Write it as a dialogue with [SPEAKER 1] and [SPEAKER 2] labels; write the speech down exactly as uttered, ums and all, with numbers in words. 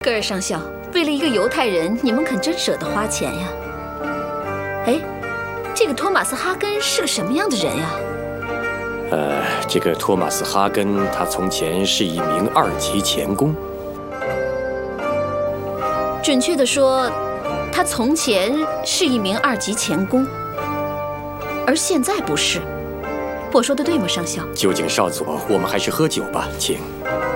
[SPEAKER 1] 戈尔上校，为了一个犹太人，你们可真舍得花钱呀！哎，这个托马斯·哈根是个什么样的人呀？
[SPEAKER 2] 呃，这个托马斯·哈根，他从前是一名二级钳工。
[SPEAKER 1] 准确地说，他从前是一名二级钳工，而现在不是。我说的对吗，上校？
[SPEAKER 2] 究竟少佐，我们还是喝酒吧，请。